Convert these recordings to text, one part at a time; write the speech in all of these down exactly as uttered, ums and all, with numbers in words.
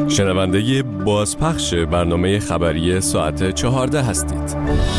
شنونده بازپخش برنامه خبری ساعت چهارده هستید.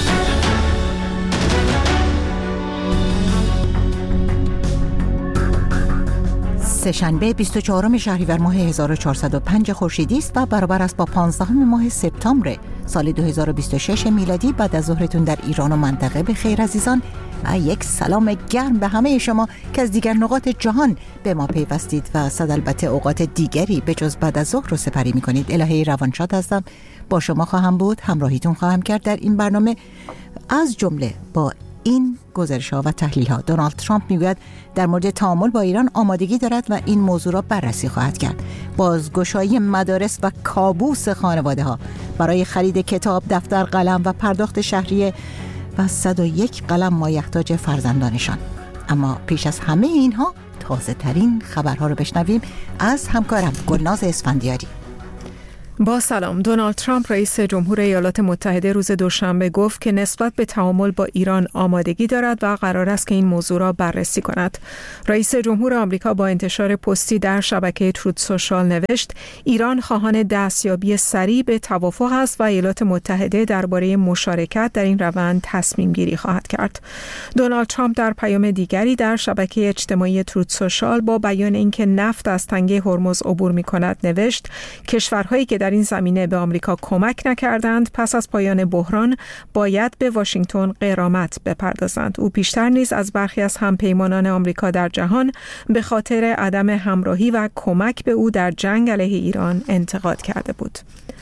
سه‌شنبه بیست و چهارم شهریور ماه هزار و چهارصد و پنج خورشیدی است و برابر است با پانزدهم ماه سپتامبر سال دو هزار و بیست و شش میلادی. بعد از ظهرتون در ایران و منطقه به خیر عزیزان و یک سلام گرم به همه شما که از دیگر نقاط جهان به ما پیوستید و صد البته اوقات دیگری به جز بعد از ظهر رو سپری می‌کنید. الهی روانشاد هستم، با شما خواهم بود، همراهیتون خواهم کرد در این برنامه، از جمله با این گزارش‌ها و تحلیل‌ها. دونالد ترامپ میگوید در مورد تعامل با ایران آمادگی دارد و این موضوع را بررسی خواهد کرد. بازگشایی مدارس و کابوس خانواده‌ها برای خرید کتاب، دفتر، قلم و پرداخت شهریه و صد و یک قلم مایحتاج فرزندانشان. اما پیش از همه اینها تازه ترین خبرها رو بشنویم از همکارم گلناز اسفندیاری. با سلام. دونالد ترامپ رئیس جمهور ایالات متحده روز دوشنبه گفت که نسبت به تعامل با ایران آمادگی دارد و قرار است که این موضوع را بررسی کند. رئیس جمهور آمریکا با انتشار پستی در شبکه تروت سوشال نوشت ایران خواهان دستیابی سریع به توافق است و ایالات متحده درباره مشارکت در این روند تصمیم گیری خواهد کرد. دونالد ترامپ در پیام دیگری در شبکه اجتماعی تروت سوشال با بیان اینکه نفت از تنگه هرمز عبور می‌کند نوشت کشورهایی که در این زمینه به آمریکا کمک نکردند پس از پایان بحران باید به واشنگتن غرامت بپردازند. او پیشتر نیز از برخی از همپیمانان آمریکا در جهان به خاطر عدم همراهی و کمک به او در جنگ علیه ایران انتقاد کرده بود.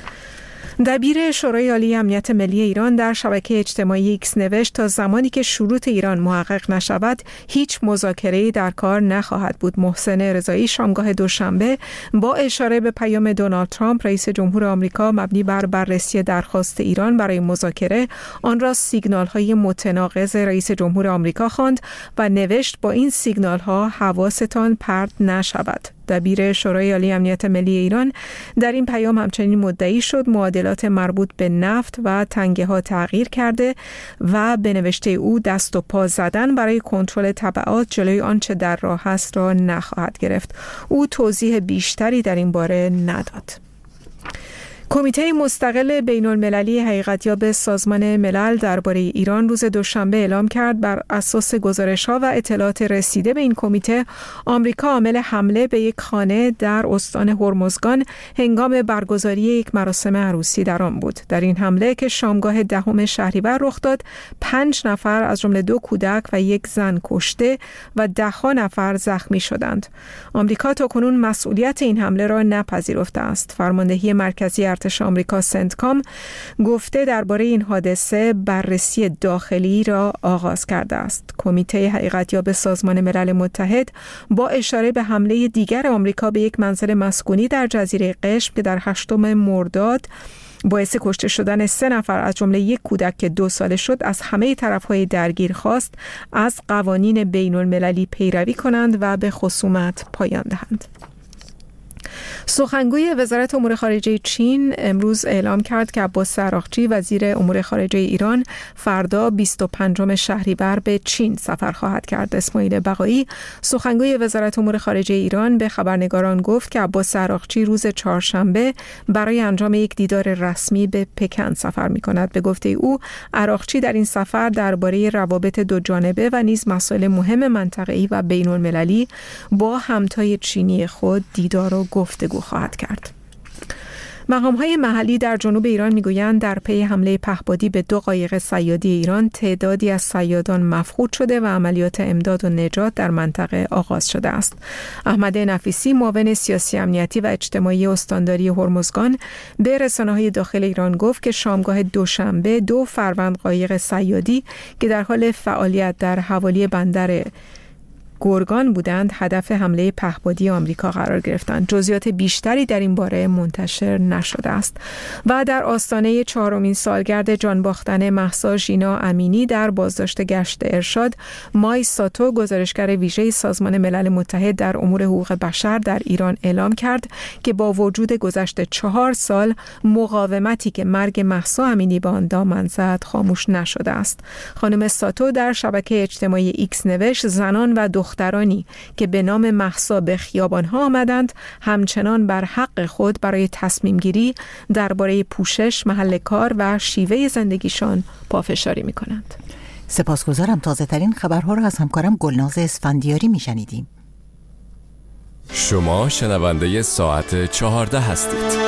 دبیر شورای عالی امنیت ملی ایران در شبکه اجتماعی ایکس نوشت تا زمانی که شروط ایران محقق نشود هیچ مذاکره‌ای در کار نخواهد بود. محسن رضایی شامگاه دوشنبه با اشاره به پیام دونالد ترامپ رئیس جمهور آمریکا مبنی بر بررسی درخواست ایران برای مذاکره آن را سیگنال‌های متناقض رئیس جمهور آمریکا خواند و نوشت با این سیگنال‌ها حواستان پرت نشود. دبیر شورای عالی امنیت ملی ایران در این پیام همچنین مدعی شد معادلات مربوط به نفت و تنگه ها تغییر کرده و به نوشته او دست و پا زدن برای کنترل تبعات جلوی آنچه در راه است را نخواهد گرفت. او توضیح بیشتری در این باره نداد. کمیته مستقل بین المللی حقیقتیاب سازمان ملل درباره ایران روز دوشنبه اعلام کرد بر اساس گزارش‌ها و اطلاعات رسیده به این کمیته آمریکا عامل حمله به یک خانه در استان هرمزگان هنگام برگزاری یک مراسم عروسی در آن بود. در این حمله که شامگاه دهم شهریور رخ داد پنج نفر از جمله دو کودک و یک زن کشته و ده‌ها نفر زخمی شدند. آمریکا تاکنون مسئولیت این حمله را نپذیرفته است. فرماندهی مرکزی ارتش آمریکا سنتکام گفته درباره این حادثه بررسی داخلی را آغاز کرده است. کمیته حقیقتیاب سازمان ملل متحد با اشاره به حمله دیگر آمریکا به یک منزل مسکونی در جزیره قشم که در هشتم مرداد باعث کشته شدن سه نفر از جمله یک کودک که دو ساله شد از همه طرف‌های درگیر خواست از قوانین بین المللی پیروی کنند و به خصومت پایان دهند. سخنگوی وزارت امور خارجه چین امروز اعلام کرد که عباس عراقچی وزیر امور خارجه ایران فردا بیست و پنجم شهریور به چین سفر خواهد کرد. اسماعیل بقایی سخنگوی وزارت امور خارجه ایران به خبرنگاران گفت که عباس عراقچی روز چهارشنبه برای انجام یک دیدار رسمی به پکن سفر می‌کند. به گفته او عراقچی در این سفر درباره روابط دو جانبه و نیز مسائل مهم منطقه‌ای و بین‌المللی با همتای چینی خود دیدار و گفتگو خواهد کرد. مقام‌های محلی در جنوب ایران می‌گویند در پی حمله پهپادی به دو قایق صیادی ایران تعدادی از صیادان مفقود شده و عملیات امداد و نجات در منطقه آغاز شده است. احمد نفیسی معاون سیاسی امنیتی و اجتماعی استانداری هرمزگان به رسانه‌های داخل ایران گفت که شامگاه دوشنبه دو فروند قایق صیادی که در حال فعالیت در حوالی بندر گرگان بودند هدف حمله پهپادی آمریکا قرار گرفتند. جزئیات بیشتری در این باره منتشر نشده است. و در آستانه چهارمین سالگرد جان باختن مهسا ژینا امینی در بازداشت گشت ارشاد، مای ساتو گزارشگر ویژه سازمان ملل متحد در امور حقوق بشر در ایران اعلام کرد که با وجود گذشت چهار سال مقاومتی که مرگ مهسا امینی به آن دامن زد خاموش نشده است. خانم ساتو در شبکه اجتماعی ایکس نوشت زنان و دخترانی که به نام مهسا به خیابان‌ها آمدند همچنان بر حق خود برای تصمیم گیری درباره پوشش، محل کار و شیوه زندگیشان پافشاری می‌کنند. سپاسگزارم. تازه ترین خبرها را از همکارم گلناز اسفندیاری میشنیدیم. شما شنونده ساعت چهارده هستید.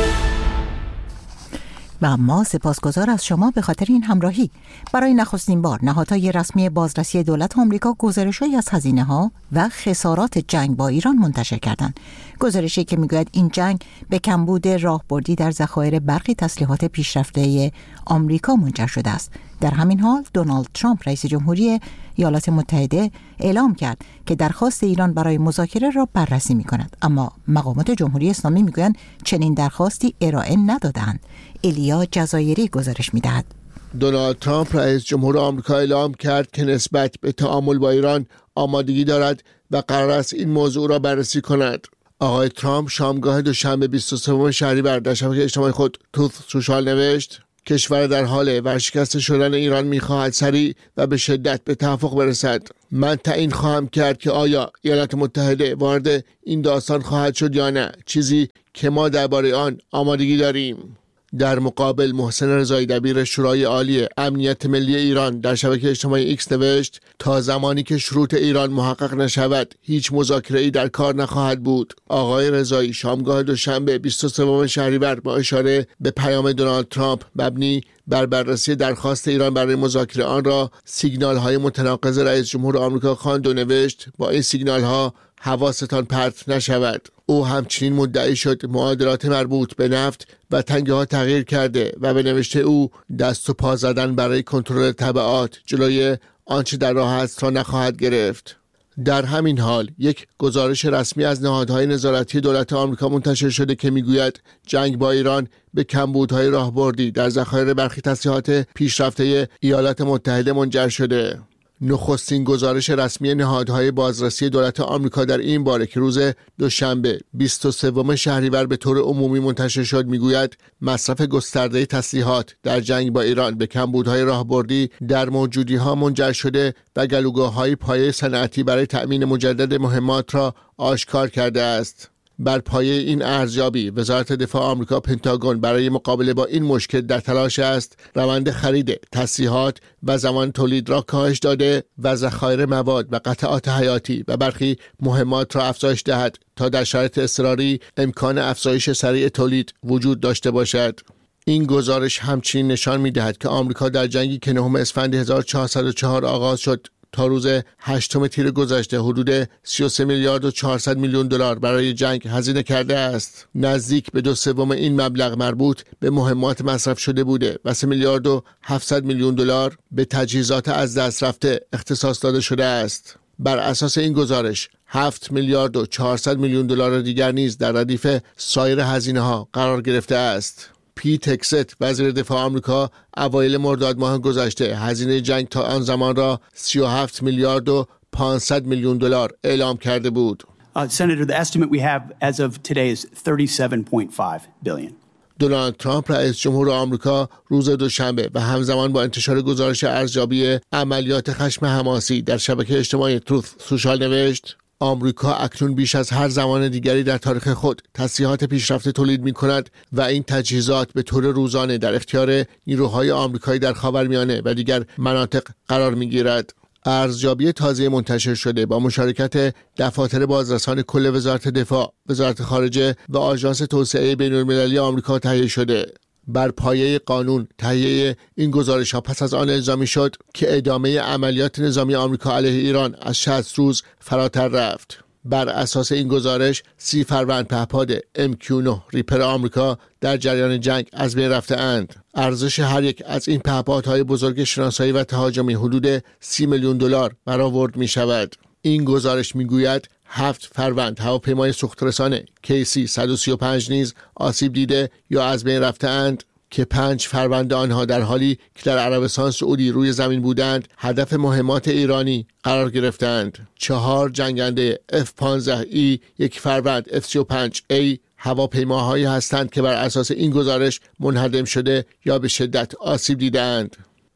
و ما سپاسگزار از شما به خاطر این همراهی. برای نخستین بار نهادهای رسمی بازرسی دولت آمریکا گزارش‌هایی از هزینه‌ها و خسارات جنگ با ایران منتشر کردند. گزارشی که میگوید این جنگ به کمبود راهبردی در ذخایر برخی تسلیحات پیشرفته آمریکا منجر شده است. در همین حال دونالد ترامپ رئیس جمهوری ایالات متحده اعلام کرد که درخواست ایران برای مذاکره را بررسی می‌کند، اما مقامات جمهوری اسلامی میگویند چنین درخواستی ارائه ندادند. الیا جزایری گزارش می‌دهد. دونالد ترامپ رئیس جمهور آمریکا اعلام کرد که نسبت به تعامل با ایران آمادگی دارد و قرار است این موضوع را بررسی کند. آقای ترامپ شامگاه دوشنبه بیست و سوم شهریور در شبکه اجتماعی خود توث سوشال نوشت: کشور در حال ورشکسته شدن ایران می‌خواهد سریع و به شدت به توافق برسد. من تعیین خواهم کرد که آیا ایالات متحده وارد این داستان خواهد شد یا نه، چیزی که ما درباره آن آمادگی داریم. در مقابل محسن رضایی دبیر شورای عالی امنیت ملی ایران در شبکه اجتماعی ایکس نوشت: تا زمانی که شروط ایران محقق نشود هیچ مذاکره‌ای در کار نخواهد بود. آقای رضایی شامگاه دوشنبه بیست و سوم شهریور با اشاره به پیام دونالد ترامپ مبنی بر بررسی درخواست ایران برای مذاکره آن را سیگنال‌های متناقض رئیس جمهور آمریکا خواند و نوشت: با این سیگنال‌ها حواستان پرت نشود. او همچنین مدعی شد معادلات مربوط به نفت و تنگه ها تغییر کرده و به نوشته او دست و پا زدن برای کنترل تبعات جلوی آنچه در راه است را نخواهد گرفت. در همین حال یک گزارش رسمی از نهادهای نظارتی دولت آمریکا منتشر شده که میگوید جنگ با ایران به کمبودهای راهبردی در ذخایر برخی تسلیحات پیشرفته ایالات متحده منجر شده. نخستین گزارش رسمی نهادهای بازرسی دولت آمریکا در این باره که روز دوشنبه بیست و سوم شهریور به طور عمومی منتشر شد میگوید مصرف گسترده تسلیحات در جنگ با ایران به کمبودهای راهبردی در موجودی‌ها منجر شده و گلوگاه‌های پایه صنعتی برای تأمین مجدد مهمات را آشکار کرده است. بر پایه این ارزیابی وزارت دفاع آمریکا پنتاگون برای مقابله با این مشکل در تلاش است روند خرید تسلیحات و زمان تولید را کاهش داده و ذخایر مواد و قطعات حیاتی و برخی مهمات را افزایش دهد تا در شرایط اضطراری امکان افزایش سریع تولید وجود داشته باشد. این گزارش همچنین نشان می‌دهد که آمریکا در جنگی که نهم اسفند هزار و چهارصد و چهار آغاز شد تا روز هشتم تیر گذشته حدود سی و سه میلیارد و چهارصد میلیون دلار برای جنگ هزینه کرده است. نزدیک به دو سوم این مبلغ مربوط به مهمات مصرف شده بوده و سه میلیارد و هفتصد میلیون دلار به تجهیزات از دست رفته اختصاص داده شده است. بر اساس این گزارش هفت میلیارد و چهارصد میلیون دلار دیگر نیز در ردیف سایر هزینه‌ها قرار گرفته است. پیت هگست وزیر دفاع آمریکا اوایل مرداد ماه گذشته هزینه جنگ تا آن زمان را سی و هفت میلیارد و پانصد میلیون دلار اعلام کرده بود. Uh, Senator, the estimate we have as of today is thirty-seven point five billion. دونالد ترامپ رئیس جمهور آمریکا روز دوشنبه و همزمان با انتشار گزارش ارزیابی عملیات خشم حماسی در شبکه اجتماعی توث سوشال نوشت: آمریکا اکنون بیش از هر زمان دیگری در تاریخ خود تسلیحات پیشرفته تولید می کند و این تجهیزات به طور روزانه در اختیار نیروهای آمریکایی در خاورمیانه و دیگر مناطق قرار می گیرد. ارزیابی تازه منتشر شده با مشارکت دفاتر بازرسان کل وزارت دفاع، وزارت خارجه و آژانس توسعه بین‌المللی آمریکا تهیه شده. بر پایه قانون تهیه این گزارش‌ها پس از آن الزامی شد که ادامه عملیات نظامی آمریکا علیه ایران از شصت روز فراتر رفت. بر اساس این گزارش سی فروند پهپاد ام کیو نه ریپر آمریکا در جریان جنگ از بین رفته اند. ارزش هر یک از این پهپادهای بزرگ شناسایی و تهاجمی حدود سی میلیون دلار برآورد می شود. این گزارش می گوید هفت فروند هواپیمای سوخترسان کی سی صد و سی و پنج نیز آسیب دیده یا از بین رفته اند که پنج فروند آنها در حالی که در عربستان سعودی روی زمین بودند هدف مهمات ایرانی قرار گرفتند. چهار جنگنده اف پانزده ای، یک فروند اف سی و پنج ای هواپیماهایی هستند که بر اساس این گزارش منهدم شده یا به شدت آسیب دیدند.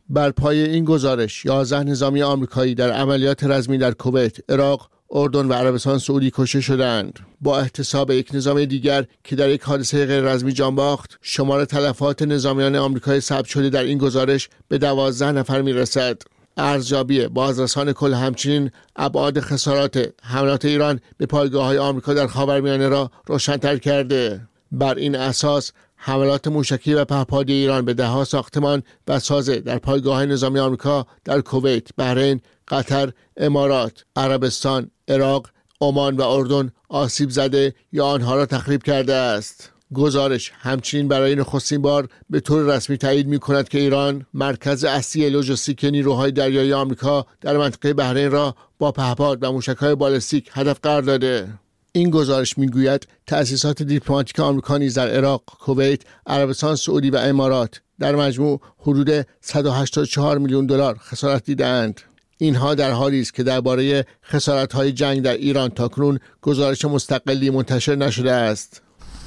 بر پای این گزارش یازده نظامی آمریکایی در عملیات رزمی در کویت، عراق، اردن و عربستان سعودی کشته شدند. با احتساب یک نظامی دیگر که در یک حادثه غیر رزمی جان باخت، شمار تلفات نظامیان آمریکایی ثبت شده در این گزارش به دوازده نفر میرسد. ارزیابی بازرسان کل همچنین ابعاد خسارات حملات ایران به پایگاه‌های آمریکا در خاورمیانه را روشن‌تر کرده. بر این اساس حملات موشکی و پهپادی ایران به ده‌ها ساختمان و سازه در پایگاه‌های نظامی آمریکا در کویت، بحرین، قطر، امارات، عربستان، عراق، عمان و اردن آسیب زده یا آنها را تخریب کرده است. گزارش همچنین برای نخستین بار به طور رسمی تایید می‌کند که ایران مرکز اصلی لوجستیک نیروهای دریایی آمریکا در منطقه بحرین را با پهپاد و موشک‌های بالستیک هدف قرار داده. این گزارش میگوید تأسیسات دیپلماتیک آمریکا نیز در عراق، کویت، عربستان سعودی و امارات در مجموع حدود صد و هشتاد و چهار میلیون دلار خسارت دیده‌اند. اینها در حالی است که درباره خسارت‌های جنگ در ایران تاکنون گزارش مستقلی منتشر نشده است.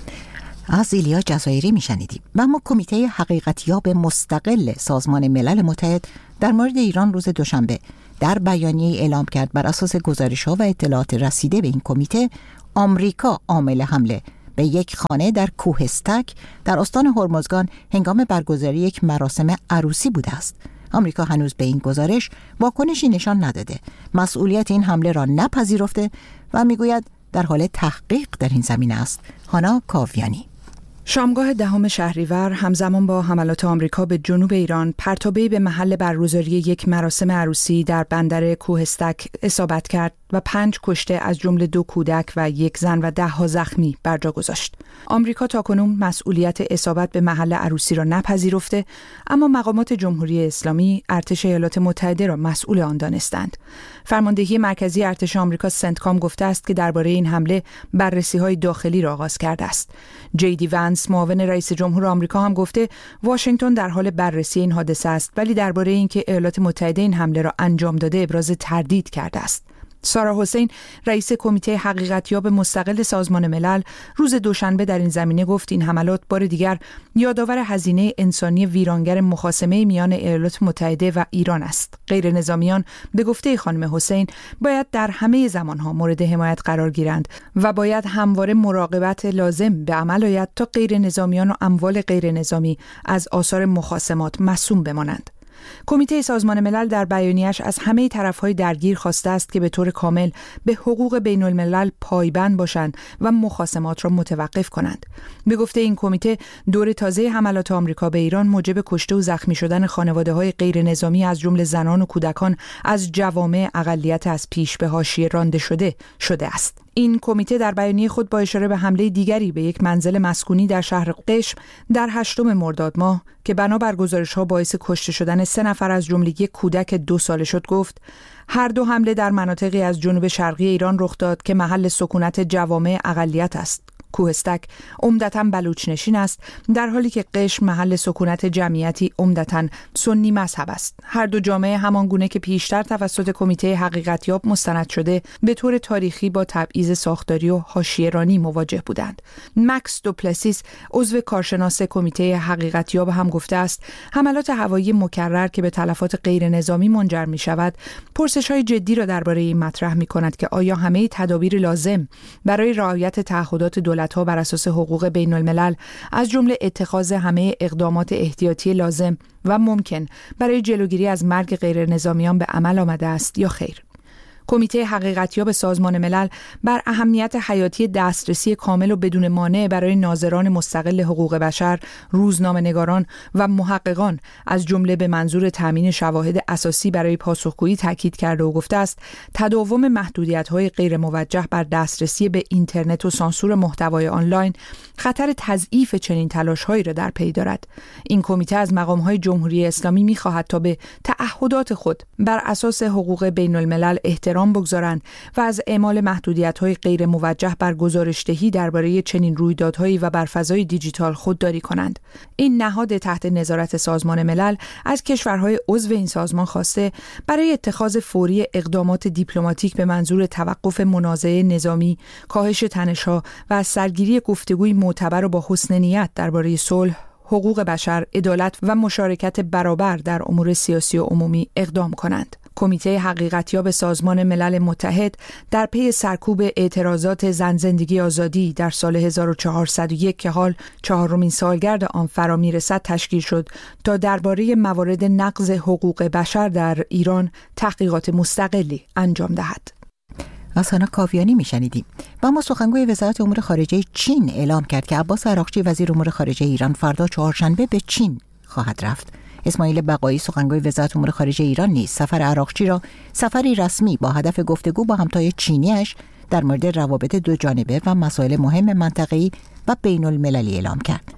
از ایلیا جزایری میشنیدیم. و اما کمیته حقیقتیاب مستقل سازمان ملل متحد در مورد ایران روز دوشنبه در بیانیه اعلام کرد بر اساس گزارش‌ها و اطلاعات رسیده به این کمیته، آمریکا عامل حمله به یک خانه در کوهستک در استان هرمزگان هنگام برگزاری یک مراسم عروسی بوده است. آمریکا هنوز به این گزارش واکنشی نشان نداده، مسئولیت این حمله را نپذیرفته و میگوید در حال تحقیق در این زمینه است. هانا کاویانی. شامگاه دهم شهریور همزمان با حملات آمریکا به جنوب ایران، پرتابه‌ای به محل برگزاری یک مراسم عروسی در بندر کوهستک اصابت کرد و پنج کشته از جمله دو کودک و یک زن و ده ها زخمی بر جا گذاشت. آمریکا تاکنون مسئولیت اصابت به محل عروسی را نپذیرفته، اما مقامات جمهوری اسلامی ارتش ایالات متحده را مسئول آن دانستند. فرماندهی مرکزی ارتش آمریکا سنتکام گفته است که درباره این حمله بررسی‌های داخلی را آغاز کرده است. جی دی ونس معاون رئیس جمهور آمریکا هم گفته واشنگتن در حال بررسی این حادثه است، ولی درباره اینکه ایالات متحده این حمله را انجام داده ابراز تردید کرده است. سارا حسین رئیس کمیته حقیقتیاب مستقل سازمان ملل روز دوشنبه در این زمینه گفت این حملات بار دیگر یادآور هزینه انسانی ویرانگر مخاصمه میان ایالات متحده و ایران است. غیر نظامیان به گفته خانم حسین باید در همه زمانها مورد حمایت قرار گیرند و باید همواره مراقبت لازم به عمل آید تا غیر نظامیان و اموال غیر نظامی از آثار مخاصمات معصوم بمانند. کمیته سازمان ملل در بیانیه‌اش از همه طرف‌های درگیر خواسته است که به طور کامل به حقوق بین الملل پایبند باشند و مخاصمات را متوقف کنند. به گفته این کمیته، دور تازه حملات آمریکا به ایران موجب کشته و زخمی شدن خانواده‌های غیر نظامی از جمله زنان و کودکان از جوامع اقلیت از پیش به حاشیه رانده شده شده است. این کمیته در بیانیه خود با اشاره به حمله دیگری به یک منزل مسکونی در شهر قشم در هشتم مرداد ماه که بنابر گزارش‌ها باعث کشته شدن سه نفر از جمله یک کودک دو ساله شد گفت هر دو حمله در مناطقی از جنوب شرقی ایران رخ داد که محل سکونت جوامع اقلیت است. کوهستک عمدتاً بلوچ نشین است، در حالی که قشم محل سکونت جمعیتی عمدتاً سنی مذهب است. هر دو جامعه همانگونه که پیشتر توسط کمیته حقیقتیاب مستند شده به طور تاریخی با تبعیض ساختاری و حاشیه‌رانی مواجه بودند. مکس دوپلسیس عضو کارشناس کمیته حقیقتیاب هم گفته است حملات هوایی مکرر که به تلفات غیر نظامی منجر می شود پرسش‌های جدی را درباره این مطرح می کند که آیا همه تدابیر لازم برای رعایت تعهدات دولت‌ها بر اساس حقوق بین الملل از جمله اتخاذ همه اقدامات احتیاطی لازم و ممکن برای جلوگیری از مرگ غیر نظامیان به عمل آمده است یا خیر. کمیته حقیقتیاب سازمان ملل بر اهمیت حیاتی دسترسی کامل و بدون مانع برای ناظران مستقل حقوق بشر، روزنامه‌نگاران و محققان از جمله به منظور تامین شواهد اساسی برای پاسخگویی تاکید کرده و گفته است تداوم محدودیت‌های غیر موجه بر دسترسی به اینترنت و سانسور محتوای آنلاین خطر تضعیف چنین تلاش‌هایی را در پی دارد. این کمیته از مقام‌های جمهوری اسلامی می‌خواهد تا به تعهدات خود بر اساس حقوق بین الملل احترام بگذارند و از اعمال محدودیت‌های غیر موجه بر گزارش‌دهی درباره چنین رویدادهایی و بر فضای دیجیتال خودداری کنند. این نهاد تحت نظارت سازمان ملل از کشورهای عضو این سازمان خواسته برای اتخاذ فوری اقدامات دیپلماتیک به منظور توقف منازعه نظامی، کاهش تنش‌ها و از سرگیری گفتگوی معتبر و با حسن نیت درباره صلح، حقوق بشر، عدالت و مشارکت برابر در امور سیاسی و عمومی اقدام کنند. کمیته حقیقتیاب سازمان ملل متحد در پی سرکوب اعتراضات زن زندگی آزادی در سال هزار و چهارصد و یک که حال چهارمین سالگرد آن فرا میرسد تشکیل شد تا درباره موارد نقض حقوق بشر در ایران تحقیقات مستقلی انجام دهد. از هانا کاویانی میشنیدیم. و اما سخنگوی وزارت امور خارجه چین اعلام کرد که عباس عراقچی وزیر امور خارجه ایران فردا چهارشنبه به چین خواهد رفت. اسماعیل بقایی سخنگوی وزارت امور خارجه ایران نیز سفر عراقچی را سفری رسمی با هدف گفتگو با همتای چینیش در مورد روابط دو جانبه و مسائل مهم منطقه‌ای و بین المللی اعلام کرد.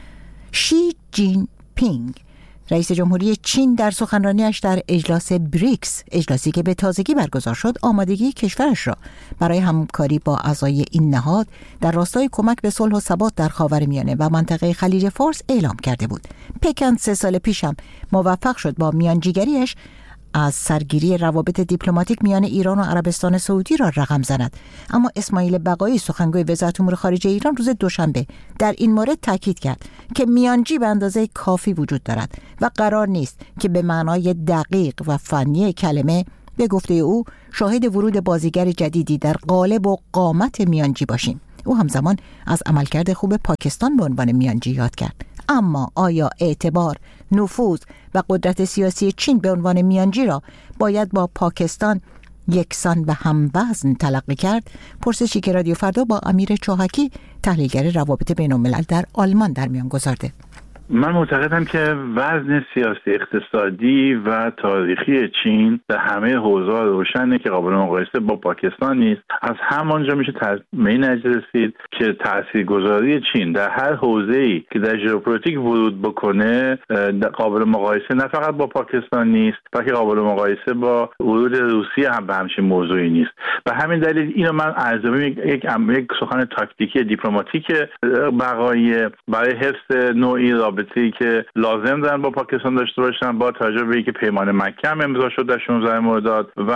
شی جین پینگ رئیس جمهوری چین در سخنرانیش در اجلاس بریکس، اجلاسی که به تازگی برگزار شد، آمادگی کشورش را برای همکاری با اعضای این نهاد در راستای کمک به صلح و ثبات در خاورمیانه و منطقه خلیج فارس اعلام کرده بود. پکن سه سال پیش هم موفق شد با میانجیگریش از سرگیری روابط دیپلماتیک میان ایران و عربستان سعودی را رقم زند. اما اسماعیل بقایی سخنگوی وزارت امور خارجه ایران روز دوشنبه در این مورد تاکید کرد که میانجی به اندازه کافی وجود دارد و قرار نیست که به معنای دقیق و فنی کلمه به گفته او شاهد ورود بازیگر جدیدی در قالب و قامت میانجی باشیم. او همزمان از عملکرد خوب پاکستان به عنوان میانجی یاد کرد. اما آیا اعتبار، نفوذ و قدرت سیاسی چین به عنوان میانجی را باید با پاکستان یکسان و هموزن تلقی کرد؟ پرسشی که رادیو فردا با امیر چاهکی تحلیلگر روابط بین الملل در آلمان در میان گذارده. من معتقدم که وزن سیاسی، اقتصادی و تاریخی چین در همه حوزه‌ها روشنه که قابل مقایسه با پاکستان نیست. از همانجا میشه به این نتیجه رسید که تاثیرگذاری چین در هر حوزه‌ای که در ژئوپلیتیک ورود بکنه قابل مقایسه نه فقط با پاکستان نیست، بلکه قابل مقایسه با ورود روسیه هم به همچین موضوعی نیست. به همین دلیل اینو من ارزیابی یک یک سخن تاکتیکی دیپلماتیک بقای برای حفظ نوعی رابطه‌ای که لازم دارن با پاکستان داشته باشن، با توجه به اینکه پیمان مکه هم امضا شد در شانزده مرداد و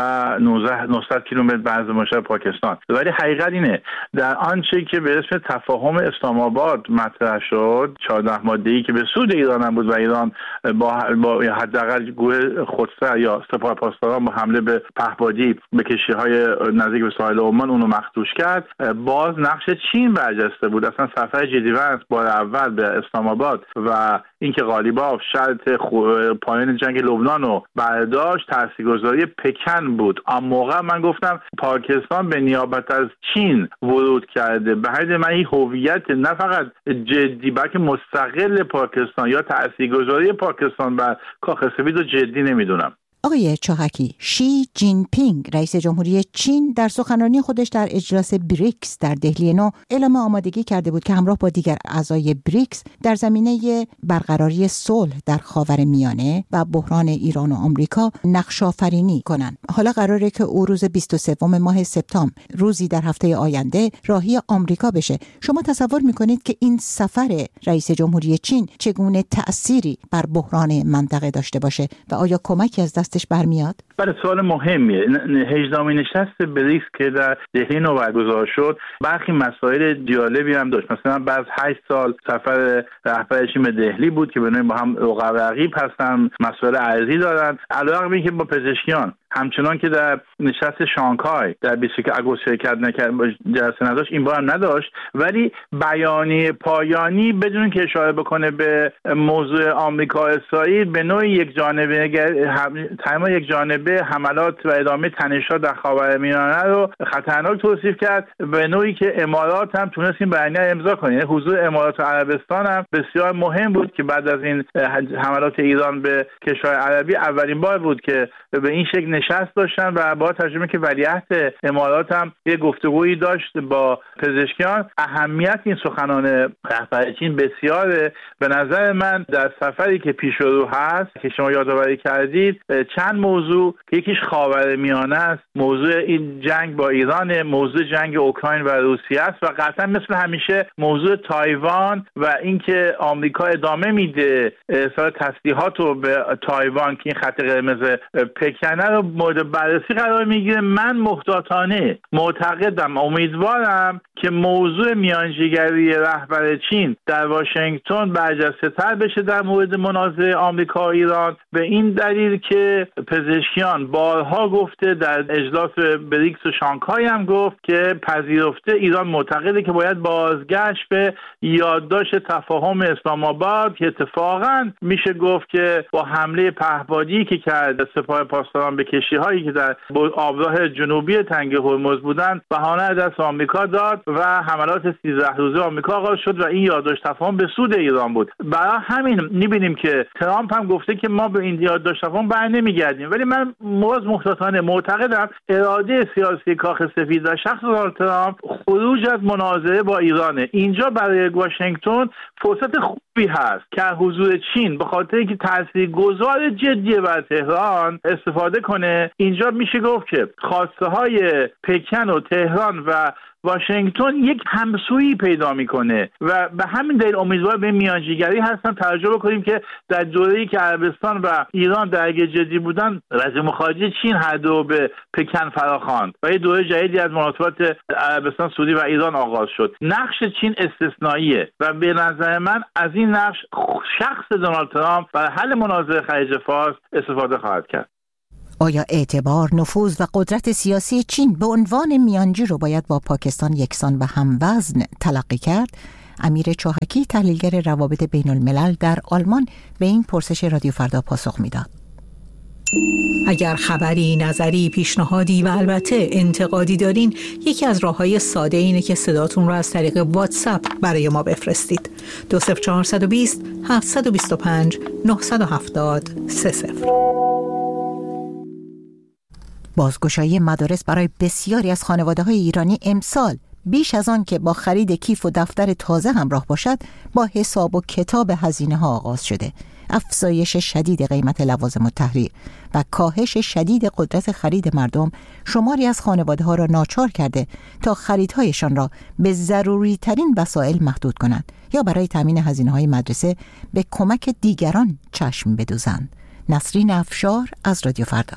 نهصد کیلومتر بعد از مشرف پاکستان. ولی حقیقت اینه در آنچه که به اسم تفاهم اسلام آباد مطرح شد، چهارده ماده‌ای که به سود ایران هم بود و ایران با با حداقل گروه خودسر یا سپاه پاسداران با حمله به پهپادی به کشتی‌های نزدیک به ساحل عمان اونو مخدوش کرد، باز نقش چین برجسته بود. اصلا سفر جدی‌ونس بار اول به اسلام آباد و اینکه غالیباف شرط پایان جنگ لبنان رو برداشت تاثیرگذاری پکن بود. اما موقع من گفتم پاکستان به نیابت از چین ورود کرده. به حد من این هویت نه فقط جدی بلکه مستقل پاکستان یا تاثیرگذاری پاکستان بر کاخ سفید رو جدی نمیدونم. آقای چاهکی، شی جین پینگ رئیس جمهوری چین در سخنرانی خودش در اجلاس بریکس در دهلی نو اعلام آمادگی کرده بود که همراه با دیگر اعضای بریکس در زمینه برقراری صلح در خاورمیانه و بحران ایران و آمریکا نقش‌آفرینی کنند. حالا قراره که او روز بیست و سوم ماه سپتامبر، روزی در هفته آینده، راهی آمریکا بشه. شما تصور می‌کنید که این سفر رئیس جمهوری چین چگونه تأثیری بر بحران منطقه داشته باشه و آیا کمکی از دست برمیاد؟ بله، سوال مهمیه. هجدهمین نشست بریکس که در دهلی نو برگزار شد برخی مسائل جالبی هم داشت. مثلا بعد هشت سال سفر رهبر چین به دهلی بود که بنابراین با هم رقیب رقیب هستن، مسائل ارضی دارن. علاوه بر که با پزشکیان همچنان که در نشست شانگهای در بیست و یک آگوست شرکت نکرد، جلسه نداشت، این بار هم نداشت، ولی بیانیه پایانی بدون که اشاره بکنه به موضوع آمریکا اسرائیل به نوعی یک جانبه تمام یک جانبه حملات و ادامه تنش‌ها در خاورمیانه رو خطرناک توصیف کرد، به نوعی که امارات هم تونست این بیانیه امضا کنه. یعنی حضور امارات و عربستان هم بسیار مهم بود که بعد از این حملات ایران به کشور عربی اولین بار بود که به این شکل نشست داشتن و با ترجمه که ولیعهد امارات هم یه گفتگویی داشت با پزشکیان. اهمیت این سخنان رهبر چین بسیاره. به نظر من در سفری که پیش رو هست که شما یادآوری کردید چند موضوع که یکیش خاورمیانه است، موضوع این جنگ با ایران، موضوع جنگ اوکراین و روسیه است و قطعا مثل همیشه موضوع تایوان و اینکه آمریکا ادامه میده ارسال تسلیحات رو به تایوان که این خط قرمز پکنه رو مورد بررسی قرار میگیره. من محتاطانه معتقدم، امیدوارم که موضوع میانجیگری رهبر چین در واشنگتن برجسته‌تر بشه در مورد منازعه آمریکا و ایران، به این دلیل که پزشکیان بارها گفته، در اجلاس بریکس و شانگهای هم گفت که پذیرفته ایران معتقده که باید بازگشت به یادداشت تفاهم اسلام آباد که اتفاقا میشه گفت که با حمله پهپادی که کرد سپاه پاسداران به کشتی‌هایی که در آبراه جنوبی تنگه هرمز بودند بهانه از دست آمریکا داد و حملات سیزده روزه آمریکا آغاز شد و این یادداشت تفاهم به سود ایران بود. برای همین می‌بینیم که ترامپ هم گفته که ما به این یادداشت تفاهم برنمیگردیم، ولی من موز محتاطانه معتقدم اراده سیاسی کاخ سفید و شخص دونالد ترامپ خروج از مناظره با ایرانه. اینجا برای واشنگتن فرصت خوبی هست که حضور چین به خاطر اینکه تاثیرگذار جدیه بر تهران استفاده کنه. اینجا میشه گفت که خواسته های پکن و تهران و واشنگتن یک همسویی پیدا میکنه و به همین دلیل امیدوار به میانجیگری هستن. توجه بکنیم که در دوره‌ای که عربستان و ایران درگیر جدی بودن، وزیر مخارجه چین هر دو به پکن فراخواند و یه دوره جدیدی از مناسبات عربستان، سعودی و ایران آغاز شد. نقش چین استثنائیه و به نظر من از این نقش شخص دونالد ترامپ برای حل منازعه خلیج فارس استفاده خواهد کرد. آیا اعتبار، نفوذ و قدرت سیاسی چین به عنوان میانجی رو باید با پاکستان یکسان و هموزن تلقی کرد؟ امیر چاهکی، تحلیلگر روابط بین الملل در آلمان، به این پرسش رادیو فردا پاسخ میداد. اگر خبری، نظری، پیشنهادی و البته انتقادی دارین، یکی از راه‌های ساده اینه که صداتون رو از طریق واتساپ برای ما بفرستید. دو صفر چهار دو صفر هفت دو پنج نه هفت صفر سه صفر. بازگشایی مدارس برای بسیاری از خانواده‌های ایرانی امسال بیش از آن که با خرید کیف و دفتر تازه همراه باشد، با حساب و کتاب هزینه‌ها آغاز شده. افزایش شدید قیمت لوازم التحریر و کاهش شدید قدرت خرید مردم شماری از خانواده‌ها را ناچار کرده تا خریدهایشان را به ضروری ترین وسایل محدود کنند یا برای تامین هزینه‌های مدرسه به کمک دیگران چشم بدوزند. نسرین افشار از رادیو فردا.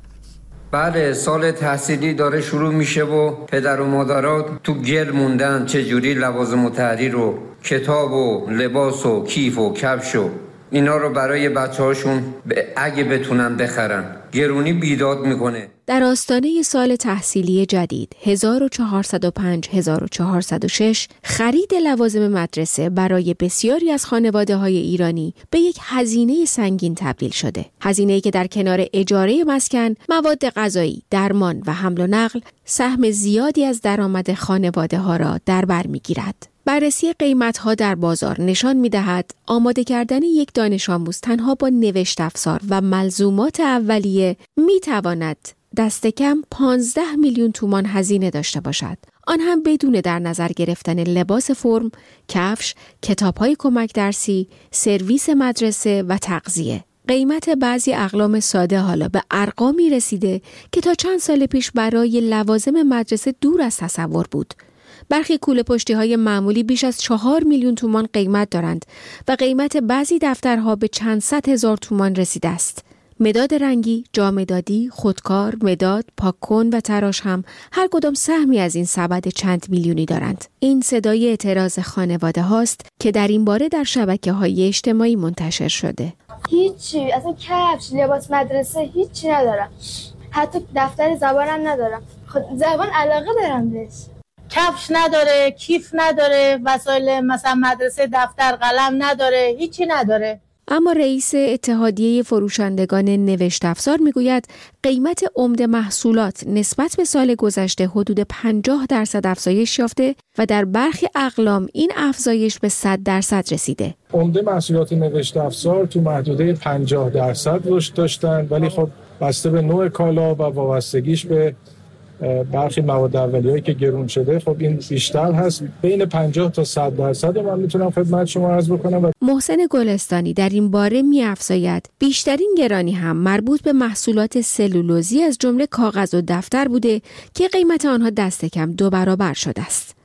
بله، سال تحصیلی داره شروع میشه و پدر و مادرات تو گل موندن چجوری لوازم التحریر و کتاب و لباس و کیف و کفش و اینا رو برای بچه هاشون اگه بتونن بخرن. گرونی بیداد میکنه. در آستانه سال تحصیلی جدید هزار و چهارصد و پنج هزار و چهارصد و شش خرید لوازم مدرسه برای بسیاری از خانواده‌های ایرانی به یک هزینه سنگین تبدیل شده. هزینه‌ای که در کنار اجاره مسکن، مواد غذایی، درمان و حمل و نقل سهم زیادی از درآمد خانواده‌ها را در بر می‌گیرد. بررسی قیمت‌ها در بازار نشان می‌دهد آماده کردن یک دانش آموز تنها با نوشت افزار و ملزومات اولیه می‌تواند دست کم پانزده میلیون تومان هزینه داشته باشد. آن هم بدون در نظر گرفتن لباس فرم، کفش، کتاب‌های کمک درسی، سرویس مدرسه و تغذیه. قیمت بعضی اقلام ساده حالا به ارقامی رسیده که تا چند سال پیش برای لوازم مدرسه دور از تصور بود. برخی کوله پشتی های معمولی بیش از چهار میلیون تومان قیمت دارند و قیمت بعضی دفترها به چند صد هزار تومان رسیده است. مداد رنگی، جامدادی، خودکار، مداد، پاک‌کن و تراش هم هر کدام سهمی از این سبد چند میلیونی دارند. این صدای اعتراض خانواده هاست که در این باره در شبکه‌های اجتماعی منتشر شده. هیچی، اصلا کفش، لباس مدرسه هیچی ندارم. حتی دفتر زبانم ندارم. خود زبان علاقه دارم بهش. کفش نداره، کیف نداره، وسایل مثلا مدرسه، دفتر، قلم نداره، هیچی نداره. اما رئیس اتحادیه فروشندگان نوشت افزار میگوید قیمت عمده محصولات نسبت به سال گذشته حدود پنجاه درصد افزایش یافته و در برخی اقلام این افزایش به صد درصد رسیده. عمده محصولات نوشت افزار تو محدوده پنجاه درصد رشد داشتن، ولی خب بسته به نوع کالا و وابستگیش به برخی مواد اولیه‌ای که گرون شده خب این بیشتر هست. بین پنجاه تا صد درصد من میتونم خدمت شما عرض بکنم. محسن گلستانی در این باره می‌افزاید بیشترین گرانی هم مربوط به محصولات سلولوزی از جمله کاغذ و دفتر بوده که قیمت آنها دست کم دو برابر شده است.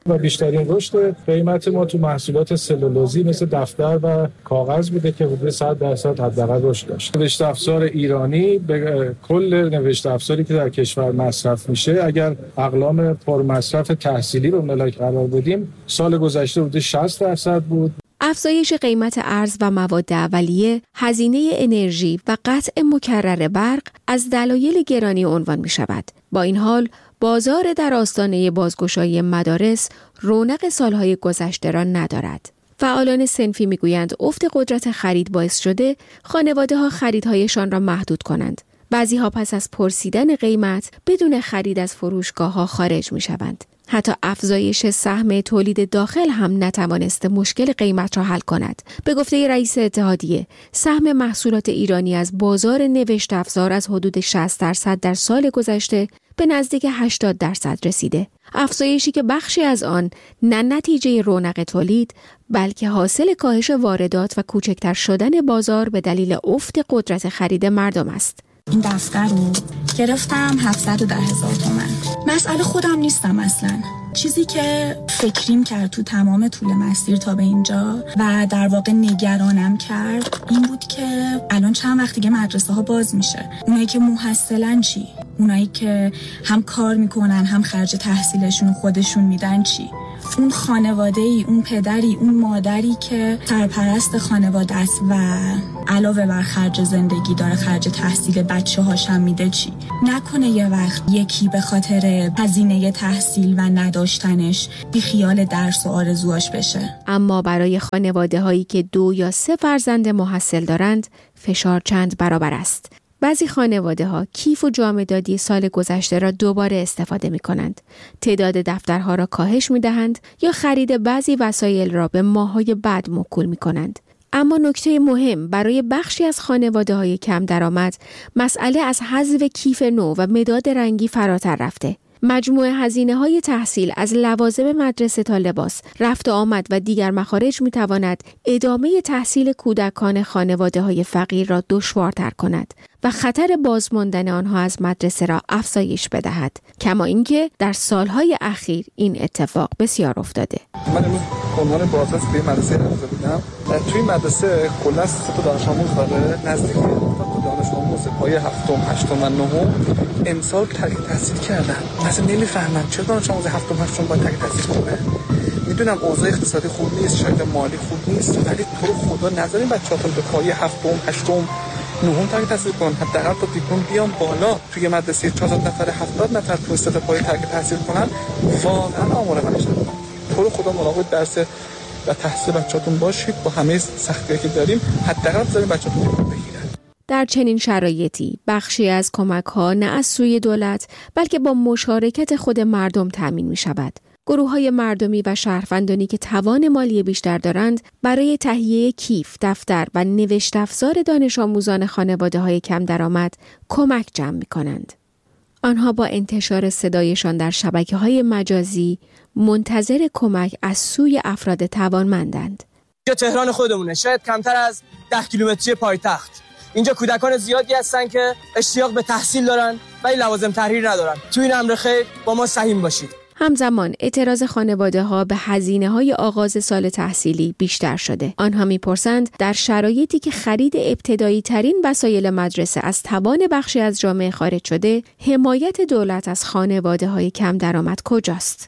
و بیشترین رشد قیمت ما تو محصولات سلولوزی مثل دفتر و کاغذ بوده که حدود صد درصد حداقل رشد داشت. نوشته افزار ایرانی به کل نوشته افزاری که در کشور مصرف میشه، اگر اقلام پرمصرف تحصیلی رو ملاک قرار بدیم، سال گذشته حدود شصت درصد بود. افزایش قیمت ارز و مواد اولیه، هزینه انرژی و قطع مکرر برق از دلایل گرانی عنوان می شود. با این حال، بازار در آستانه بازگشایی مدارس رونق سالهای گذشته را ندارد. فعالان صنفی میگویند افت قدرت خرید باعث شده خانواده‌ها خریدهایشان را محدود کنند. بعضی‌ها پس از پرسیدن قیمت بدون خرید از فروشگاه‌ها خارج می‌شوند. حتی افزایش سهم تولید داخل هم نتوانسته مشکل قیمت را حل کند. به گفته رئیس اتحادیه، سهم محصولات ایرانی از بازار نوشته افزار از حدود شصت درصد در سال گذشته به نزدیک هشتاد درصد رسیده. افزایشی که بخشی از آن نه نتیجه رونق تولید، بلکه حاصل کاهش واردات و کوچکتر شدن بازار به دلیل افت قدرت خرید مردم است. این دفتر رو گرفتم هفتصد و ده هزار تومان. مسئله خودم نیستم اصلا. چیزی که فکریم کرد تو تمام طول مسیر تا به اینجا و در واقع نگرانم کرد این بود که الان چند وقت دیگه مدرسه ها باز میشه. اونایی که محصلن چی؟ اونایی که هم کار میکنن هم خرج تحصیلشون خودشون میدن چی؟ اون خانواده‌ای، اون پدری، اون مادری که سرپرست خانواده است و علاوه بر خرج زندگی داره خرج تحصیل بچه هاش هم میده چی؟ نکنه یه وقت یکی به خاطر هزینه تحصیل و نداشتنش بی خیال درس و آرزوهاش بشه. اما برای خانواده هایی که دو یا سه فرزند محصل دارند فشار چند برابر است. بعضی خانواده ها کیف و جامه دادی سال گذشته را دوباره استفاده می کنند. تعداد دفترها را کاهش می دهند یا خرید بعضی وسایل را به ماه‌های بعد موکول می کنند. اما نکته مهم برای بخشی از خانواده های کم درآمد، مسئله از حذف کیف نو و مداد رنگی فراتر رفته. مجموع هزینه‌های تحصیل از لوازم مدرسه تا لباس، رفت و آمد و دیگر مخارج می‌تواند ادامه تحصیل کودکان خانواده‌های فقیر را دشوارتر کند و خطر بازماندن آنها از مدرسه را افزایش بدهد. کما اینکه در سالهای اخیر این اتفاق بسیار افتاده. من امروز عنوان بازرس به مدرسه رفته بودم. توی مدرسه کلا سه تا دانش آموز داره، نزدیک تا دانش آموز پایه هفتم، هشتم و نهم امسال ترک تحصیل کردن. مثلا نمیفهمم چرا دانش آموز هفتم، هشتم باید ترک تحصیل کنه. میدونم اوضاع اقتصادی خوب نیست، شاید مالی خوب نیست، ولی تو رو خدا نذارین بچه‌هاتون به پایه هفتم، هشتم، نهم ترک تحصیل کنن. حداقل تا دیپلم بیان بالا. توی مدرسه چهارصد نفر هفتاد نفر تو سطح پایه ترک تحصیل کنن، واقعا آمار منش ندارم. تو رو خدا مراقب درس و تحصیل بچه‌هاتون باشید. با همه سختی‌هایی که داریم حداقل بذارین بچه‌هاتون دیپلم بگیرن. در چنین شرایطی بخشی از کمک‌ها نه از سوی دولت بلکه با مشارکت خود مردم تأمین می‌شود. گروه‌های مردمی و شهروندانی که توان مالی بیشتر دارند برای تهیه کیف، دفتر و نوشت افزار دانش آموزان خانواده‌های کم درآمد کمک جمع می‌کنند. آنها با انتشار صدایشان در شبکه‌های مجازی منتظر کمک از سوی افراد توانمندند. اینجا تهران خودمونه، شاید کمتر از ده کیلومتری پایتخت. اینجا کودکان زیادی هستن که اشتیاق به تحصیل دارن ولی لوازم تحریر ندارن. تو این امر خیر با ما سهیم باشید. همزمان اعتراض خانواده ها به هزینه های آغاز سال تحصیلی بیشتر شده. آنها میپرسند در شرایطی که خرید ابتدایی ترین وسایل مدرسه از توان بخشی از جامعه خارج شده، حمایت دولت از خانواده های کم درآمد کجاست؟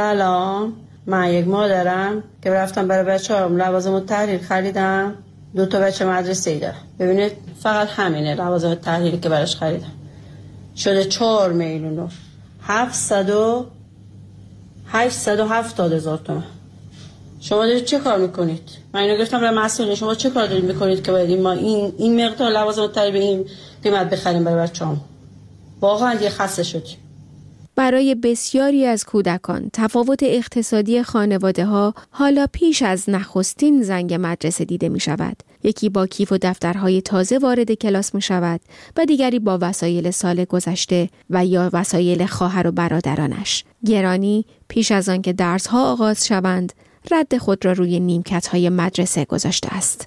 سلام، من یک مادرم که رفتم برای بچه‌ام لوازم تحریر خریدم. دو تا بچه مدرسه ای داره. ببینید فقط همینه لوازم تحریری که براش خریدم. شده چهار میلیون و هفتصد و هشتصد و هفتاد هزار تومان. شما دارید چه کار میکنید؟ من اینو گفتم برای مسئولین، شما چه کار دارید میکنید که باید ما این این مقدار لوازم تحریر به این قیمت بخریم برای بچه‌ام؟ واقعا دیگه خسته شدیم. برای بسیاری از کودکان تفاوت اقتصادی خانواده‌ها حالا پیش از نخستین زنگ مدرسه دیده می شود. یکی با کیف و دفترهای تازه وارد کلاس می شود و دیگری با وسایل سال گذشته و یا وسایل خواهر و برادرانش. گرانی پیش از آن که درس‌ها آغاز شوند رد خود را روی نیمکت‌های مدرسه گذاشته است.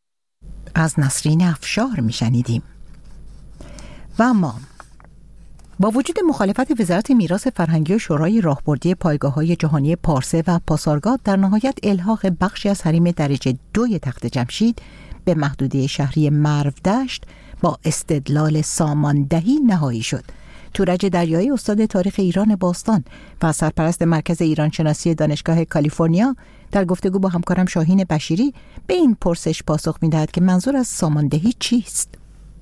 از نسرین افشار می شنیدیم. و ما با وجود مخالفت وزارت میراث فرهنگی و شورای راهبردی پایگاه‌های جهانی پارسه و پاسارگاد، در نهایت الحاق بخشی از حریم درجه دوی تخت جمشید به محدوده شهری مرودشت با استدلال ساماندهی نهایی شد. تورج دریایی، استاد تاریخ ایران باستان و سرپرست مرکز ایران شناسی دانشگاه کالیفرنیا، در گفتگو با همکارم شاهین بشیری به این پرسش پاسخ می‌دهد که منظور از ساماندهی چیست؟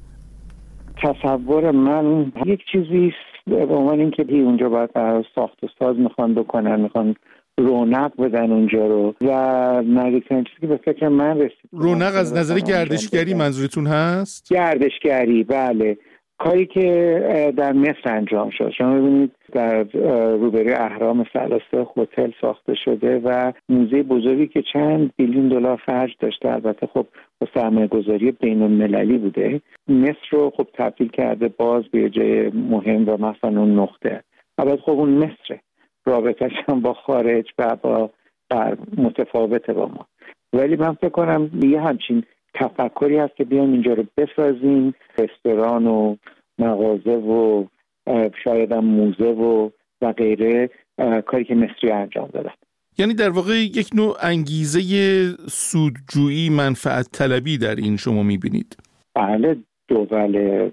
تصور من یک چیزی است به عنوان اینکه اونجا باید ساخت و ساز میخوان بکنن، میخوان رونق بدن اونجا رو و نزدیکترین چیزی که به فکر من رسید. رونق از نظر گردشگری منظورتون هست؟ گردشگری، بله. کاری که در مصر انجام شد. شما ببینید در روبروی اهرام ثلاثه هتل ساخته شده و موزه بزرگی که چند بیلیون دلار خرج داشته، البته خب با سرمایه‌گذاری بین‌المللی بوده، مصر رو خب تبدیل کرده باز به جای مهم و مثلا اون نقطه. البته خب اون مصر رابطه‌اش هم با خارج و با بر متفاوته با ما، ولی من فکر کنم یه همچین تفکری هست که بیان اینجا رو بسازیم، رستوران و مغازه و شاید هم موزه و و غیره، کاری که مصری انجام دادن. یعنی در واقع یک نوع انگیزه سودجویی، منفعت طلبی در این شما میبینید؟ بله، دول